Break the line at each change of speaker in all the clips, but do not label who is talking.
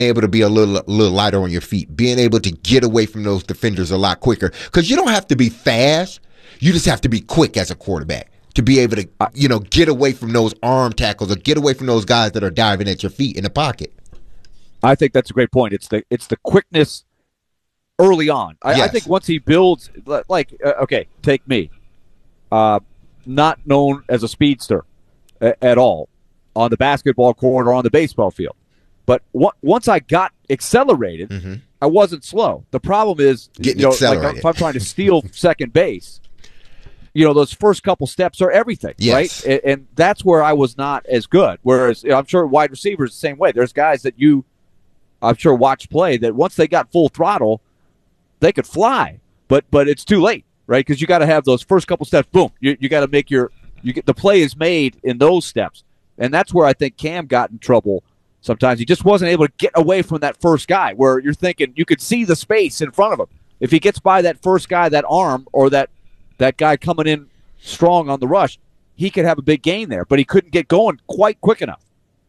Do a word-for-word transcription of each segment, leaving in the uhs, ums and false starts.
able to be a little, a little lighter on your feet, being able to get away from those defenders a lot quicker. Because you don't have to be fast. You just have to be quick as a quarterback to be able to, you know, get away from those arm tackles or get away from those guys that are diving at your feet in the pocket.
I think that's a great point. It's the it's the quickness early on. I,
yes.
I think once he builds, like, uh, okay, take me. Uh, not known as a speedster a- at all on the basketball court or on the baseball field. But w- once I got accelerated, mm-hmm. I wasn't slow. The problem is,
Getting
you know,
accelerated.
like if I'm trying to steal second base, you know, those first couple steps are everything,
yes.
right? And, and that's where I was not as good. Whereas, you know, I'm sure wide receivers the same way. There's guys that you, I'm sure, watch play that once they got full throttle, they could fly. But but it's too late. Right, because you got to have those first couple steps. Boom, you you got to make your you get the play is made in those steps, and that's where I think Cam got in trouble. Sometimes he just wasn't able to get away from that first guy. Where you're thinking you could see the space in front of him. If he gets by that first guy, that arm or that that guy coming in strong on the rush, he could have a big gain there. But he couldn't get going quite quick enough.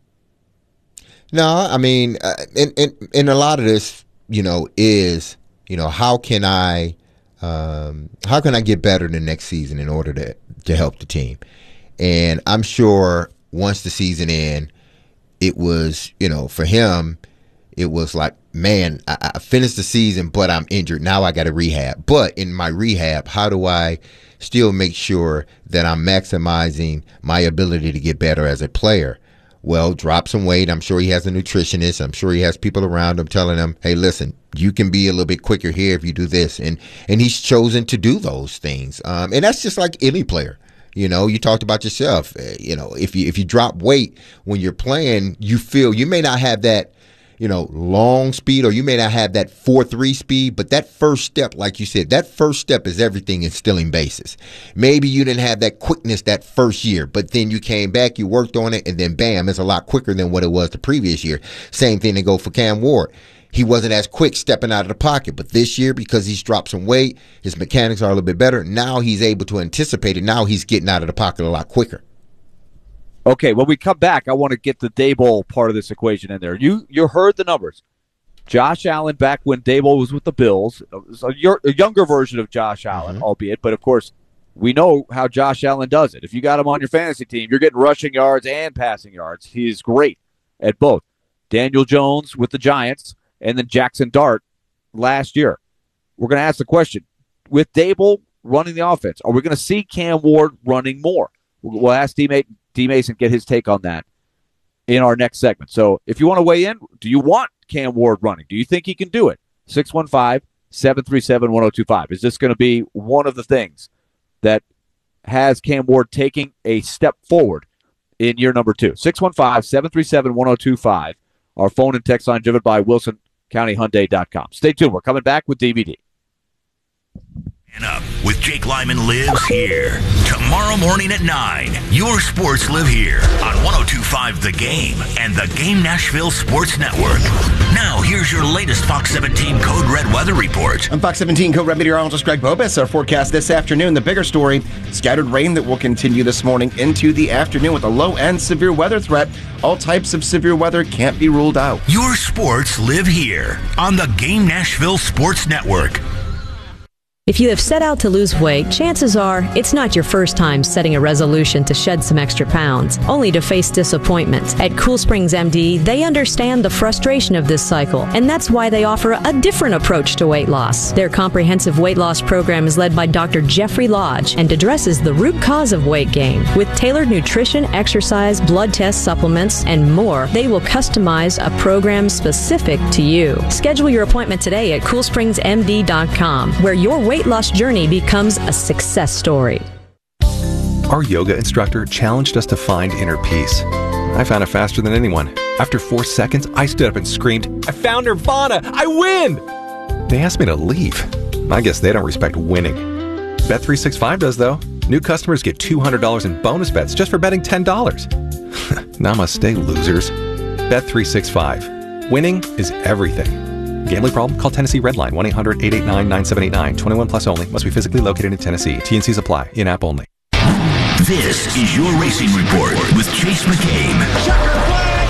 No, I mean, uh, and and and a lot of this, you know, is you know how can I. Um, how can I get better the next season in order to, to help the team? And I'm sure once the season ends, it was, you know, for him, it was like, man, I, I finished the season, but I'm injured. Now I got to rehab. But in my rehab, how do I still make sure that I'm maximizing my ability to get better as a player? Well, drop some weight. I'm sure he has a nutritionist. I'm sure he has people around him telling him, hey, listen, you can be a little bit quicker here if you do this. And and he's chosen to do those things. Um, and that's just like any player. You know, you talked about yourself. Uh, you know, if you if you drop weight when you're playing, you feel you may not have that, you know, long speed, or you may not have that four three speed, but that first step, like you said, that first step is everything in stealing bases. Maybe you didn't have that quickness that first year, but then you came back, you worked on it, and then bam, it's a lot quicker than what it was the previous year. Same thing to go for Cam Ward. He wasn't as quick stepping out of the pocket, but this year, because he's dropped some weight, his mechanics are a little bit better. Now he's able to anticipate it. Now he's getting out of the pocket a lot quicker.
Okay, when we come back, I want to get the Daboll part of this equation in there. You you heard the numbers. Josh Allen back when Daboll was with the Bills, a, a younger version of Josh Allen, mm-hmm. albeit, but of course, we know how Josh Allen does it. If you got him on your fantasy team, you're getting rushing yards and passing yards. He's great at both. Daniel Jones with the Giants, and then Jackson Dart last year. We're going to ask the question, with Daboll running the offense, are we going to see Cam Ward running more? We'll ask D. D. Mason get his take on that in our next segment. So if you want to weigh in, do you want Cam Ward running? Do you think he can do it? six one five, seven three seven, one oh two five. Is this going to be one of the things that has Cam Ward taking a step forward in year number two? six one five, seven three seven, one oh two five. Our phone and text line driven by Wilson County Hyundai dot com. Stay tuned. We're coming back with D V D.
And up with Jake Lyman lives here. Tomorrow morning at nine, your sports live here on one oh two point five The Game and the Game Nashville Sports Network. Now, here's your latest Fox seventeen Code Red weather report.
I'm Fox seventeen Code Red meteorologist Greg Bobus. Our forecast this afternoon, the bigger story, scattered rain that will continue this morning into the afternoon with a low and severe weather threat. All types of severe weather can't be ruled out.
Your sports live here on the Game Nashville Sports Network.
If you have set out to lose weight, chances are it's not your first time setting a resolution to shed some extra pounds, only to face disappointment. At Cool Springs M D, they understand the frustration of this cycle, and that's why they offer a different approach to weight loss. Their comprehensive weight loss program is led by Doctor Jeffrey Lodge and addresses the root cause of weight gain. With tailored nutrition, exercise, blood test supplements, and more, they will customize a program specific to you. Schedule your appointment today at cool springs m d dot com, where your weight weight loss journey becomes a success story.
Our yoga instructor challenged us to find inner peace. I found it faster than anyone. After four seconds, I stood up and screamed, "I found Nirvana! I win!" They asked me to leave. I guess they don't respect winning. Bet three sixty-five does, though. New customers get two hundred dollars in bonus bets just for betting ten dollars. Namaste, losers. Bet three sixty-five. Winning is everything. Gambling problem? Call Tennessee Redline, one eight hundred, eight eight nine, nine seven eight nine. twenty-one plus only. Must be physically located in Tennessee. T and C's apply. In-app only.
This is your Racing Report with Chase McCabe.
Checker flag!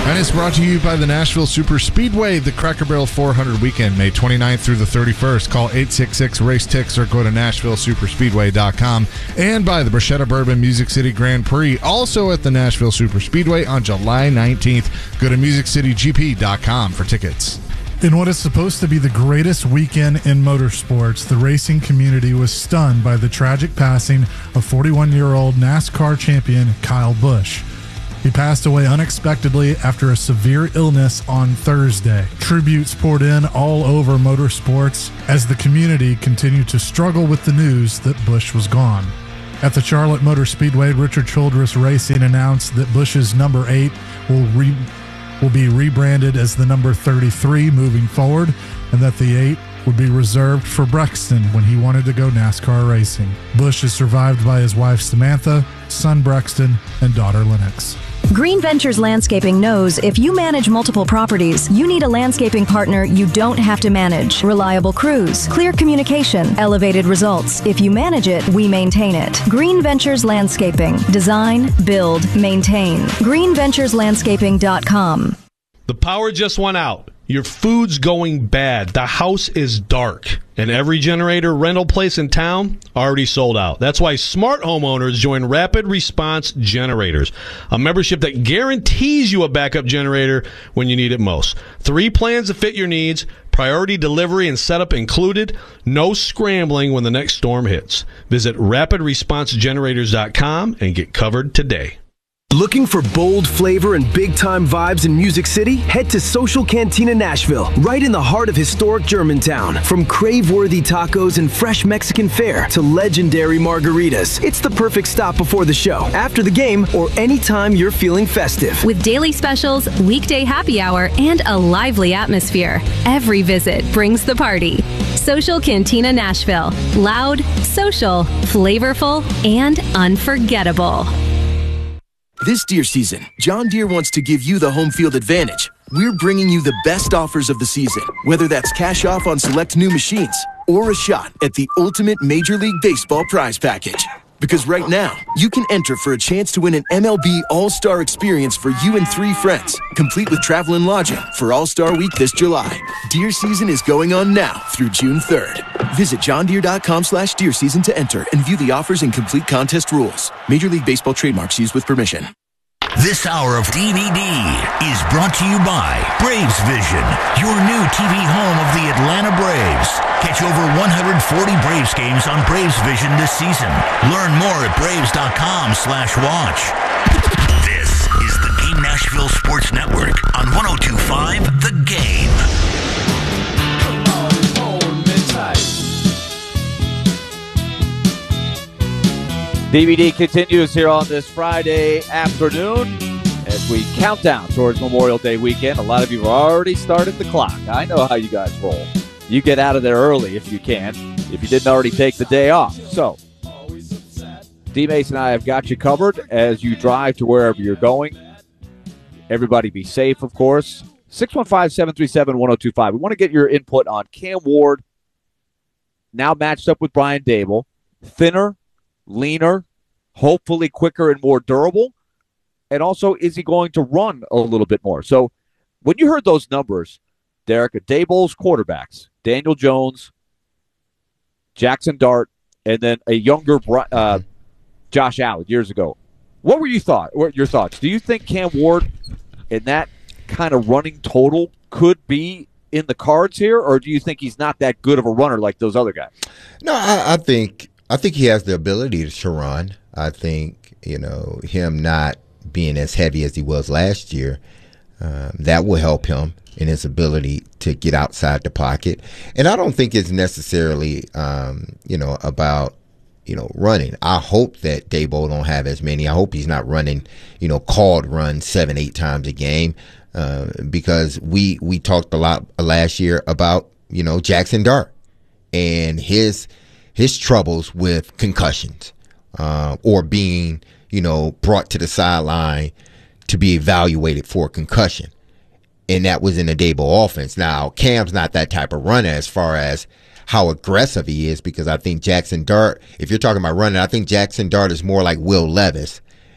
And it's brought to you by the Nashville Super Speedway, the Cracker Barrel four hundred weekend, May twenty-ninth through the thirty-first. Call eight six six, race ticks or go to nashville super speedway dot com. And by the Bruschetta Bourbon Music City Grand Prix, also at the Nashville Super Speedway on July nineteenth. Go to music city g p dot com for tickets.
In what is supposed to be the greatest weekend in motorsports, the racing community was stunned by the tragic passing of forty-one-year-old NASCAR champion Kyle Busch. He passed away unexpectedly after a severe illness on Thursday. Tributes poured in all over motorsports as the community continued to struggle with the news that Busch was gone. At the Charlotte Motor Speedway, Richard Childress Racing announced that Busch's number eight will re- will be rebranded as the number thirty-three moving forward, and that the eight would be reserved for Brexton when he wanted to go NASCAR racing. Busch is survived by his wife Samantha, son Brexton, and daughter Lennox.
Green Ventures Landscaping knows if you manage multiple properties, you need a landscaping partner you don't have to manage. Reliable crews, clear communication, elevated results. If you manage it, we maintain it. Green Ventures Landscaping. Design, build, maintain. green ventures landscaping dot com.
The power just went out. Your food's going bad. The house is dark. And every generator rental place in town already sold out. That's why smart homeowners join Rapid Response Generators, a membership that guarantees you a backup generator when you need it most. Three plans to fit your needs, priority delivery and setup included, no scrambling when the next storm hits. Visit rapid response generators dot com and get covered today.
Looking for bold flavor and big-time vibes in Music City? Head to Social Cantina Nashville, right in the heart of historic Germantown. From crave-worthy tacos and fresh Mexican fare to legendary margaritas, it's the perfect stop before the show, after the game, or anytime you're feeling festive.
With daily specials, weekday happy hour, and a lively atmosphere, every visit brings the party. Social Cantina Nashville. Loud, social, flavorful, and unforgettable.
This deer season, John Deere wants to give you the home field advantage. We're bringing you the best offers of the season, whether that's cash off on select new machines or a shot at the ultimate Major League Baseball prize package. Because right now, you can enter for a chance to win an M L B All-Star experience for you and three friends, complete with travel and lodging for All-Star Week this July. Deer season is going on now through June third. Visit john deere dot com slash deer season to enter and view the offers and complete contest rules. Major League Baseball trademarks used with permission.
This hour of D V D is brought to you by Braves Vision, your new T V home of the Atlanta Braves. Catch over one hundred forty Braves games on Braves Vision this season. Learn more at braves dot com slash watch. This is the Game Nashville Sports Network on one oh two point five The Game.
D V D continues here on this Friday afternoon as we count down towards Memorial Day weekend. A lot of you have already started the clock. I know how you guys roll. You get out of there early if you can, if you didn't already take the day off. So, D-Mace and I have got you covered as you drive to wherever you're going. Everybody be safe, of course. six one five, seven three seven, one oh two five. We want to get your input on Cam Ward, now matched up with Brian Daboll. Thinner, leaner, hopefully quicker and more durable. And also, is he going to run a little bit more? So when you heard those numbers, Derek, Daboll's quarterbacks, Daniel Jones, Jackson Dart, and then a younger uh, Josh Allen years ago. What were you thought? What your thoughts? Do you think Cam Ward in that kind of running total could be in the cards here, or do you think he's not that good of a runner like those other guys?
No, I, I think I think he has the ability to run. I think, you know, him not being as heavy as he was last year, um, that will help him in his ability to get outside the pocket. And I don't think it's necessarily, um, you know, about, you know, running. I hope that Daboll don't have as many. I hope he's not running, you know, called runs seven, eight times a game, uh, because we we talked a lot last year about, you know, Jackson Dart and his his troubles with concussions, uh, or being, you know, brought to the sideline to be evaluated for concussion. And that was in the Daboll offense. Now, Cam's not that type of runner as far as how aggressive he is, because I think Jackson Dart, if you're talking about running, I think Jackson Dart is more like Will Levis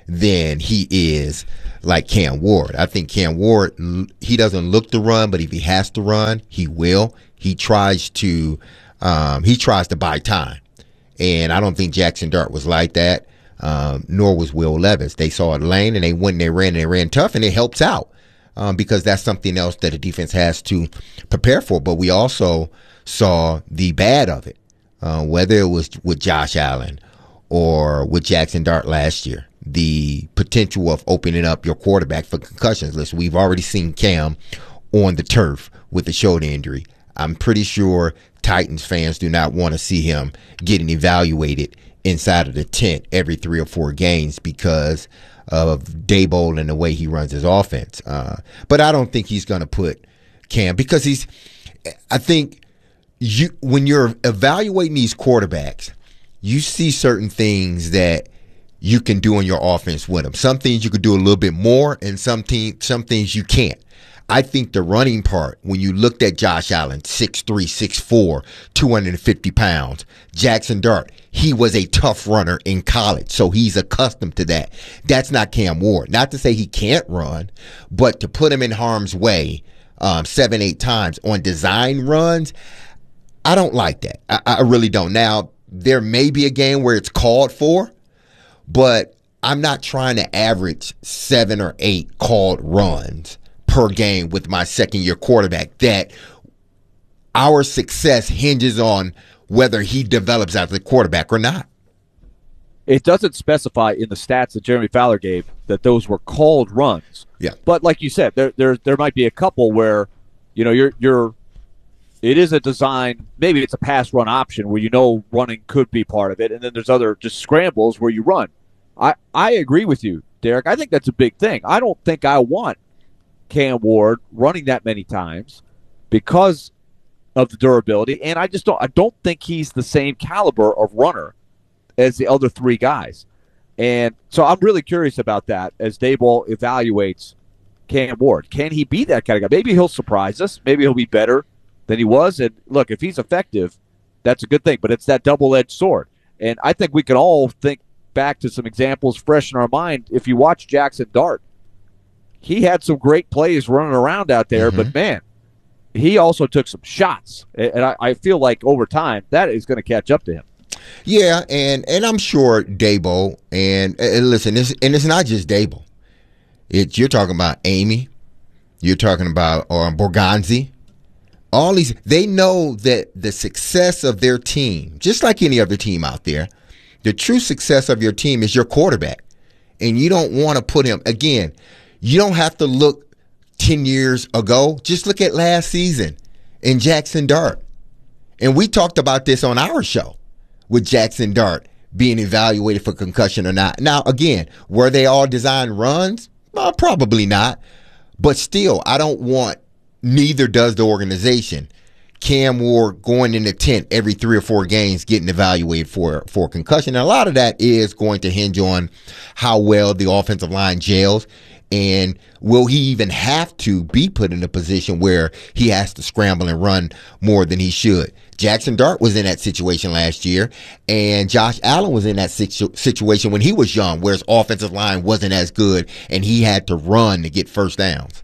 than he is like Cam Ward. I think Cam Ward, he doesn't look to run, but if he has to run, he will. He tries to um, he tries to buy time. And I don't think Jackson Dart was like that, um, nor was Will Levis. They saw a lane, and they went and they ran, and they ran tough, and it helps out um, because that's something else that a defense has to prepare for. But we also saw the bad of it, uh, whether it was with Josh Allen or with Jackson Dart last year, the potential of opening up your quarterback for concussions. Listen, we've already seen Cam on the turf with a shoulder injury. I'm pretty sure Titans fans do not want to see him getting evaluated inside of the tent every three or four games because of Daboll and the way he runs his offense. Uh, but I don't think he's going to put Cam because he's – I think you when you're evaluating these quarterbacks, you see certain things that you can do in your offense with them. Some things you could do a little bit more, and some, te- some things you can't. I think the running part, when you looked at Josh Allen, six three, six four, two hundred fifty pounds, Jackson Dart, he was a tough runner in college, so he's accustomed to that. That's not Cam Ward. Not to say he can't run, but to put him in harm's way um, seven, eight times on design runs, I don't like that. I, I really don't. Now, there may be a game where it's called for, but I'm not trying to average seven or eight called runs per game with my second-year quarterback. That our success hinges on whether he develops as a quarterback or not.
It doesn't specify in the stats that Jeremy Fowler gave that those were called runs.
Yeah.
But like you said, there there there might be a couple where, you know, you're you're it is a design, maybe it's a pass run option where you know running could be part of it, and then there's other just scrambles where you run. I, I agree with you, Derek. I think that's a big thing. I don't think I want Cam Ward running that many times because of the durability, and I just don't I don't think he's the same caliber of runner as the other three guys. And so I'm really curious about that as Daboll evaluates Cam Ward. Can he be that kind of guy? Maybe he'll surprise us. Maybe he'll be better than he was. And look, if he's effective, that's a good thing. But it's that double-edged sword. And I think we can all think back to some examples fresh in our mind. If you watch Jackson Dart, he had some great plays running around out there, mm-hmm. but, man, he also took some shots. And I, I feel like over time that is going to catch up to him.
Yeah, and, and I'm sure Daboll, and, and listen, it's, and it's not just Daboll. It's, you're talking about Amy. You're talking about or Borgonzi. All these, they know that the success of their team, just like any other team out there, the true success of your team is your quarterback. And you don't want to put him, again, you don't have to look ten years ago. Just look at last season in Jackson Dart. And we talked about this on our show with Jackson Dart being evaluated for concussion or not. Now, again, were they all designed runs? Well, probably not. But still, I don't want, neither does the organization, Cam Ward going in the tent every three or four games getting evaluated for, for concussion. And a lot of that is going to hinge on how well the offensive line gels. And will he even have to be put in a position where he has to scramble and run more than he should? Jackson Dart was in that situation last year, and Josh Allen was in that situ- situation when he was young, where his offensive line wasn't as good, and he had to run to get first downs.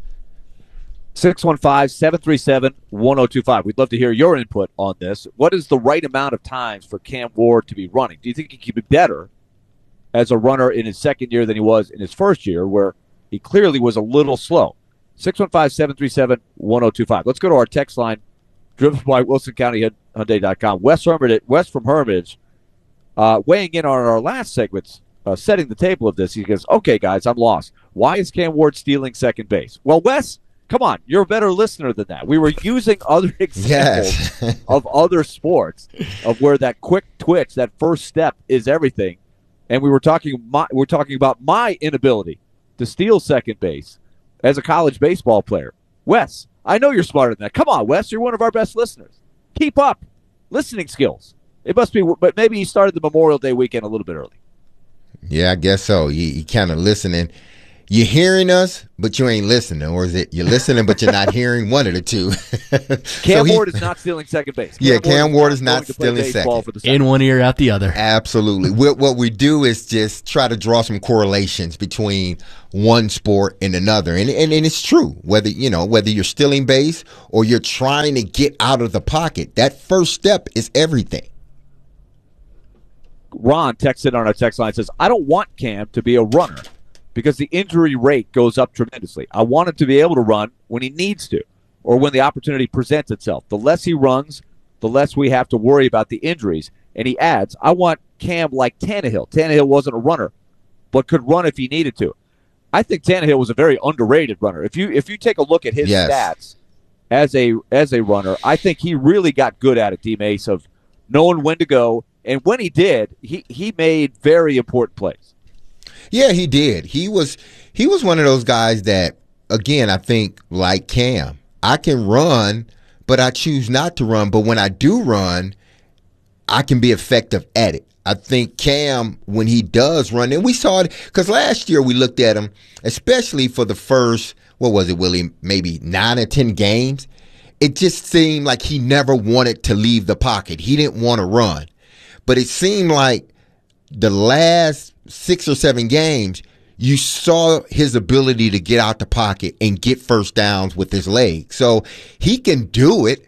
six one five, seven three seven, one oh two five. We'd love to hear your input on this. What is the right amount of times for Cam Ward to be running? Do you think he could be better as a runner in his second year than he was in his first year, where he clearly was a little slow? six one five, seven three seven, one oh two five. Let's go to our text line, driven by Wilson County Hyundai dot com. Wes, Hermitage, Wes from Hermitage, uh, weighing in on our last segments, uh, setting the table of this. He goes, okay, guys, I'm lost. Why is Cam Ward stealing second base? Well, Wes, come on, you're a better listener than that. We were using other examples yes. of other sports, of where that quick twitch, that first step is everything. And we were talking, my, we're talking about my inability to steal second base as a college baseball player. Wes, I know you're smarter than that. Come on, Wes, you're one of our best listeners. Keep up. Listening skills. It must be, but maybe he started the Memorial Day weekend a little bit early.
Yeah, I guess so. He, he kind of listening. you're hearing us, but you ain't listening, or is it you're listening, but you're not hearing? One of the two.
Cam
so
Ward is not stealing second base. Cam
yeah, Cam Ward is
not
not stealing second.
For the second.
In one ear, out the other.
Absolutely. what, what we do is just try to draw some correlations between one sport and another, and, and and it's true. Whether you know whether you're stealing base or you're trying to get out of the pocket, that first step is everything.
Ron texted on our text line, says, I don't want Cam to be a runner because the injury rate goes up tremendously. I want him to be able to run when he needs to or when the opportunity presents itself. The less he runs, the less we have to worry about the injuries. And he adds, I want Cam like Tannehill. Tannehill wasn't a runner, but could run if he needed to. I think Tannehill was a very underrated runner. If you if you take a look at his
yes.
stats as a as a runner, I think he really got good at it, D-Mace, of knowing when to go. And when he did, he, he made very important plays.
Yeah, he did. He was he was one of those guys that, again, I think like Cam, I can run, but I choose not to run. But when I do run, I can be effective at it. I think Cam, when he does run, and we saw it because last year we looked at him, especially for the first, what was it, Willie, maybe nine or ten games. It just seemed like he never wanted to leave the pocket. He didn't want to run. But it seemed like the last six or seven games, you saw his ability to get out the pocket and get first downs with his legs. So he can do it.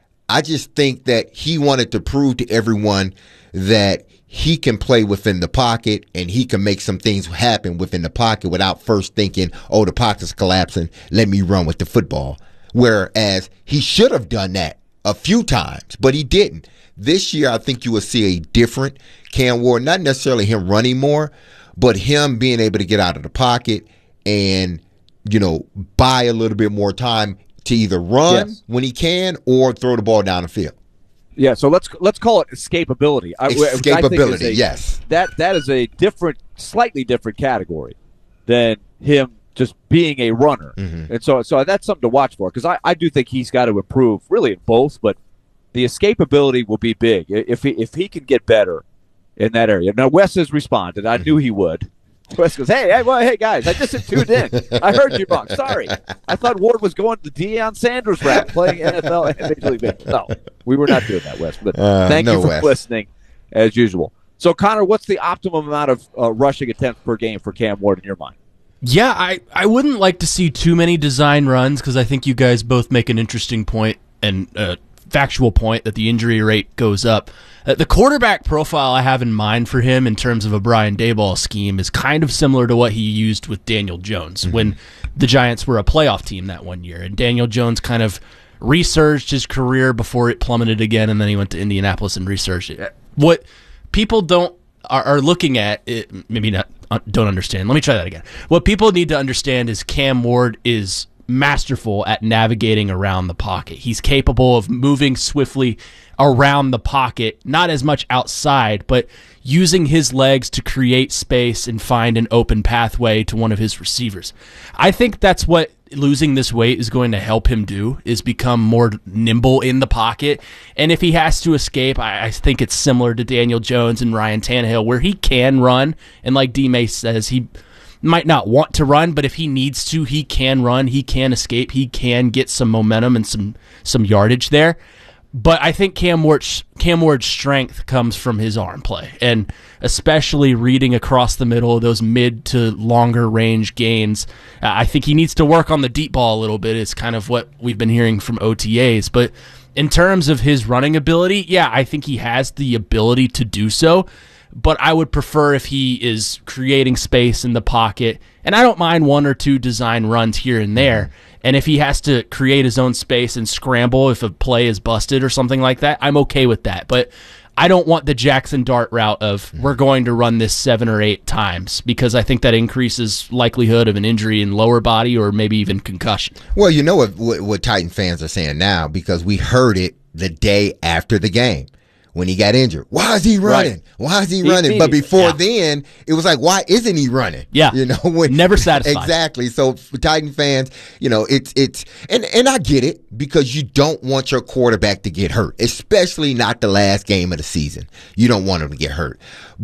I just think that he wanted to prove to everyone that he can play within the pocket and he can make some things happen within the pocket without first thinking, oh, the pocket's collapsing, let me run with the football. Whereas he should have done that a few times, but he didn't. This year, I think you will see a different Cam Ward, not necessarily him running more, but him being able to get out of the pocket and, you know, buy a little bit more time to either run yes. when he can or throw the ball down the field.
Yeah, so let's let's call it escapability.
Escapability,
I think a,
yes.
That that is a different, slightly different category than him just being a runner.
Mm-hmm.
And so so that's something to watch for because I, I do think he's got to improve really in both, but the escapability will be big if he if he can get better in that area. Now Wes has responded. I knew he would. Wes goes, hey, hey, well, hey guys, I just tuned in. I heard you wrong. Sorry, I thought Ward was going to the Deion Sanders route, playing N F L and Major League Baseball. No, we were not doing that, Wes. But
uh,
thank
no
you for
Wes.
listening, as usual. So, Connor, what's the optimum amount of uh, rushing attempts per game for Cam Ward in your mind?
Yeah, I, I wouldn't like to see too many design runs because I think you guys both make an interesting point and uh, factual point that the injury rate goes up. Uh, the quarterback profile I have in mind for him in terms of a Brian Daboll scheme is kind of similar to what he used with Daniel Jones mm-hmm. when the Giants were a playoff team that one year. And Daniel Jones kind of resurged his career before it plummeted again, and then he went to Indianapolis and resurged it. What people don't are, are looking at, it, maybe not don't understand. Let me try that again. What people need to understand is Cam Ward is masterful at navigating around the pocket. He's capable of moving swiftly around the pocket, not as much outside, but using his legs to create space and find an open pathway to one of his receivers. I think that's what losing this weight is going to help him do, is become more nimble in the pocket. And if he has to escape, I, I think it's similar to Daniel Jones and Ryan Tannehill, where he can run, and like D-Mace says, he might not want to run, but if he needs to, he can run, he can escape, he can get some momentum and some some yardage there. But I think Cam Ward's, Cam Ward's strength comes from his arm play, and especially reading across the middle of those mid to longer range gains. Uh, I think he needs to work on the deep ball a little bit. It's kind of what we've been hearing from O T As. But in terms of his running ability, yeah, I think he has the ability to do so. But I would prefer if he is creating space in the pocket. And I don't mind one or two design runs here and there. And if he has to create his own space and scramble if a play is busted or something like that, I'm okay with that. But I don't want the Jackson Dart route of we're going to run this seven or eight times, because I think that increases likelihood of an injury in lower body or maybe even concussion.
Well, you know what, what, what Titan fans are saying now, because we heard it the day after the game. When he got injured, why is he running?
Right.
Why is he
He
running?
needed-
But before
yeah.
then, it was like, why isn't he running?
Yeah,
you know, when,
never satisfied.
Exactly. So for Titan fans, you know, it's it's and and I get it, because you don't want your quarterback to get hurt, especially not the last game of the season. You don't want him to get hurt. But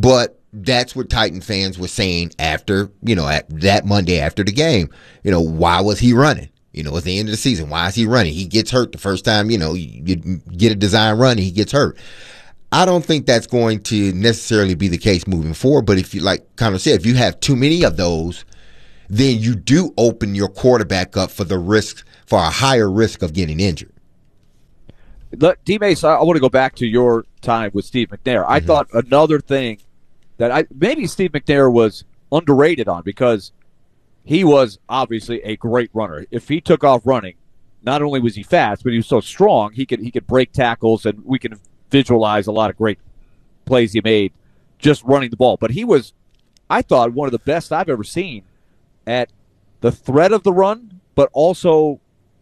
that's what Titan fans were saying after, you know, at that Monday after the game. You know, why was he running? You know, at the end of the season, why is he running? He gets hurt the first time, you know, you, you get a design run and he gets hurt. I don't think that's going to necessarily be the case moving forward. But if you, like Connor said, if you have too many of those, then you do open your quarterback up for the risk, for a higher risk of getting injured.
Look, D-Mace, I, I want to go back to your time with Steve McNair. I mm-hmm. thought another thing that I maybe Steve McNair was underrated on, because he was obviously a great runner. If he took off running, not only was he fast, but he was so strong, he could he could break tackles, and we can visualize a lot of great plays he made just running the ball. But he was, I thought, one of the best I've ever seen at the threat of the run, but also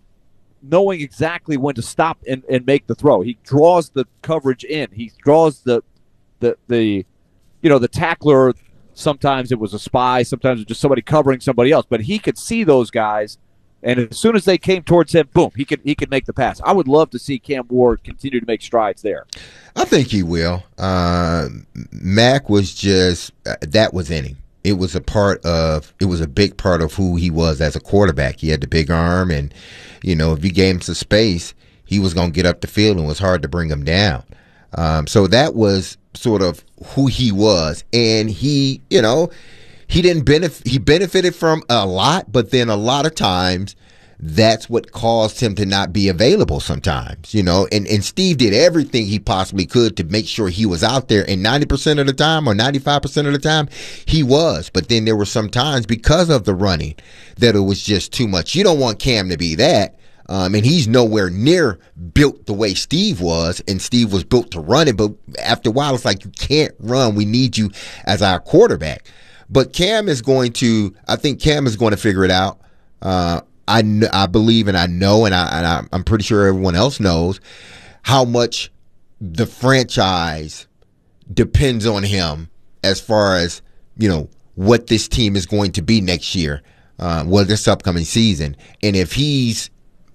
knowing exactly when to stop and, and make the throw. He draws the coverage in. He draws the the the you know the tackler. Sometimes it was a spy, sometimes it was just somebody covering somebody else. But he could see those guys, and as soon as they came towards him, boom, he could he could make the pass. I would love to see Cam Ward continue to make strides there.
I think he will. Uh, Mac was just uh, that was in him. It was a part of, it was a big part of who he was as a quarterback. He had the big arm, and, you know, if you gave him some space, he was going to get up the field, and it was hard to bring him down. Um, so that was sort of who he was. And he, you know, he didn't benefit, he benefited from a lot, but then a lot of times that's what caused him to not be available sometimes, you know, and, and Steve did everything he possibly could to make sure he was out there, and ninety percent of the time or ninety-five percent of the time he was. But then there were some times because of the running that it was just too much. You don't want Cam to be that. Um, and he's nowhere near built the way Steve was, and Steve was built to run it. But after a while, it's like, you can't run. We need you as our quarterback. But Cam is going to, I think Cam is going to figure it out. Uh, I, I believe and I know, and, I, and I'm pretty sure everyone else knows how much the franchise depends on him as far as, you know, what this team is going to be next year, uh, well, this upcoming season. And if he's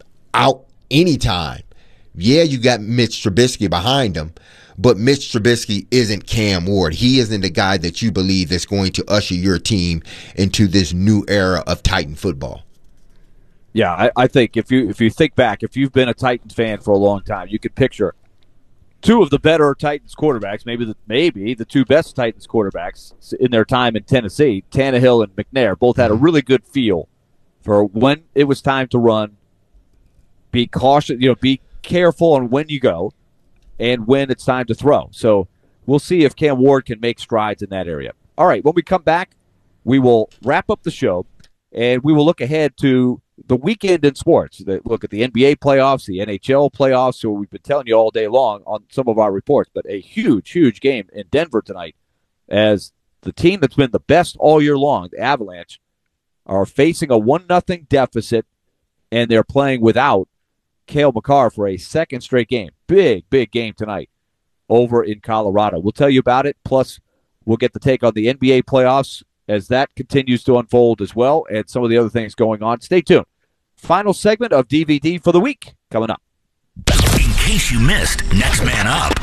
out anytime, yeah, you got Mitch Trubisky behind him, but Mitch Trubisky isn't Cam Ward. He isn't the guy that you believe that's going to usher your team into this new era of Titan football.
Yeah, I, I think if you if you think back, if you've been a Titans fan for a long time, you could picture two of the better Titans quarterbacks, maybe the, maybe the two best Titans quarterbacks in their time in Tennessee, Tannehill and McNair, both had a really good feel for when it was time to run. Be cautious, you know, be careful on when you go and when it's time to throw. So we'll see if Cam Ward can make strides in that area. All right, when we come back, we will wrap up the show, and we will look ahead to the weekend in sports. Look at the N B A playoffs, the N H L playoffs, so we've been telling you all day long on some of our reports, but a huge, huge game in Denver tonight as the team that's been the best all year long, the Avalanche, are facing a one nothing deficit, and they're playing without Cale Makar for a second straight game. Big, big game tonight over in Colorado. We'll tell you about it, plus we'll get the take on the N B A playoffs as that continues to unfold as well, and some of the other things going on. Stay tuned. Final segment of D V D for the week coming up.
In case you missed Next Man Up.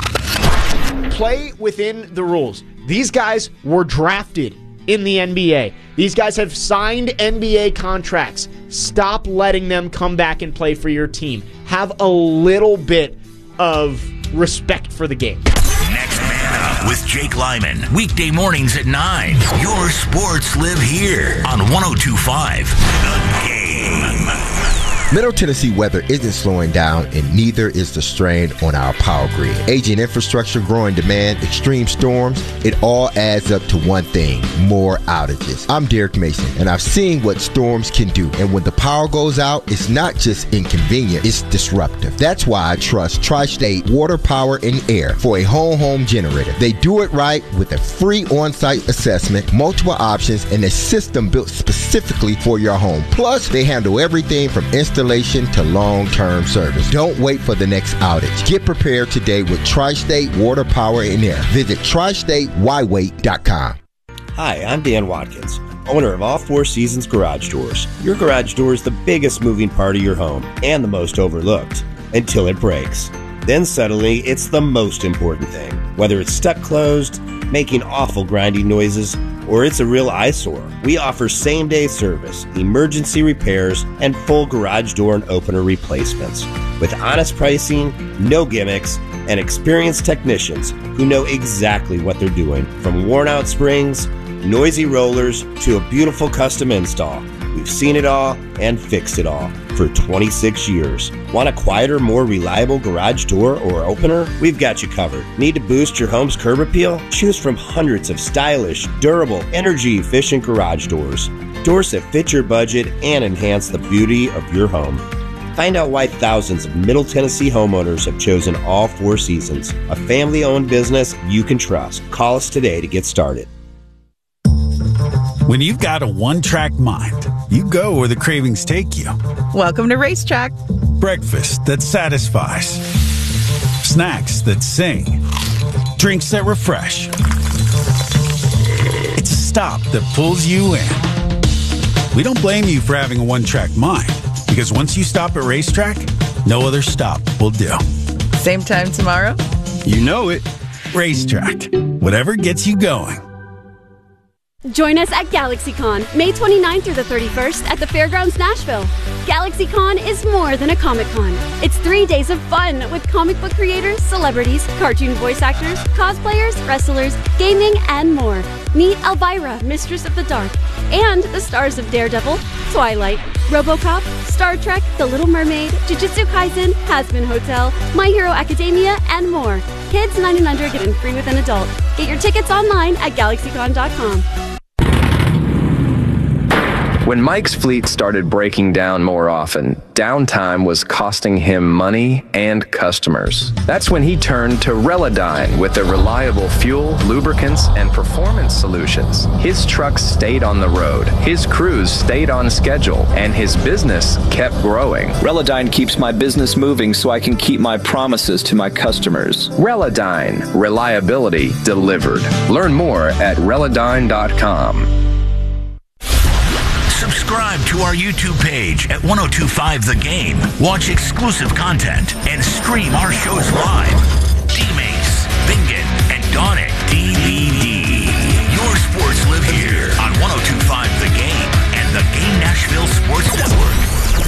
Play within the rules. These guys were drafted in the N B A. These guys have signed N B A contracts. Stop letting them come back and play for your team. Have a little bit of respect for the game.
Next Man Up with Jake Lyman. Weekday mornings at nine. Your sports live here on one oh two point five The Game.
Middle Tennessee weather isn't slowing down, and neither is the strain on our power grid. Aging infrastructure, growing demand, extreme storms, it all adds up to one thing: more outages. I'm Derek Mason, and I've seen what storms can do. And when the power goes out, it's not just inconvenient, it's disruptive. That's why I trust Tri-State Water, Power, and Air for a whole home generator. They do it right with a free on-site assessment, multiple options, and a system built specifically for your home. Plus, they handle everything from installation to long-term service. Don't wait for the next outage. Get prepared today with Tri-State Water, Power, and Air. Visit tri state y wait dot com.
Hi, I'm Dan Watkins, owner of All Four Seasons Garage Doors. Your garage door is the biggest moving part of your home and the most overlooked until it breaks. Then suddenly, it's the most important thing. Whether it's stuck closed, making awful grinding noises, or it's a real eyesore. We offer same-day service, emergency repairs, and full garage door and opener replacements. With honest pricing, no gimmicks, and experienced technicians who know exactly what they're doing. From worn-out springs, noisy rollers, to a beautiful custom install. We've seen it all and fixed it all for twenty-six years. Want a quieter, more reliable garage door or opener? We've got you covered. Need to boost your home's curb appeal? Choose from hundreds of stylish, durable, energy-efficient garage doors. Doors that fit your budget and enhance the beauty of your home. Find out why thousands of Middle Tennessee homeowners have chosen All Four Seasons, a family-owned business you can trust. Call us today to get started.
When you've got a one-track mind, you go where the cravings take you.
Welcome to Racetrack.
Breakfast that satisfies. Snacks that sing. Drinks that refresh. It's a stop that pulls you in. We don't blame you for having a one-track mind, because once you stop at Racetrack, no other stop will do.
Same time tomorrow?
You know it. Racetrack. Whatever gets you going.
Join us at GalaxyCon, May twenty-ninth through the thirty-first at the Fairgrounds Nashville. GalaxyCon is more than a Comic-Con. It's three days of fun with comic book creators, celebrities, cartoon voice actors, cosplayers, wrestlers, gaming, and more. Meet Elvira, Mistress of the Dark, and the stars of Daredevil, Twilight, RoboCop, Star Trek, The Little Mermaid, Jujutsu Kaisen, Hazbin Hotel, My Hero Academia, and more. Kids nine and under get in free with an adult. Get your tickets online at Galaxy Con dot com.
When Mike's fleet started breaking down more often, downtime was costing him money and customers. That's when he turned to Relodyne with their reliable fuel, lubricants, and performance solutions. His trucks stayed on the road, his crews stayed on schedule, and his business kept growing.
Relodyne keeps my business moving so I can keep my promises to my customers.
Relodyne, reliability delivered. Learn more at Relodyne dot com.
Subscribe to our YouTube page at ten twenty-five The Game. Watch exclusive content and stream our shows live.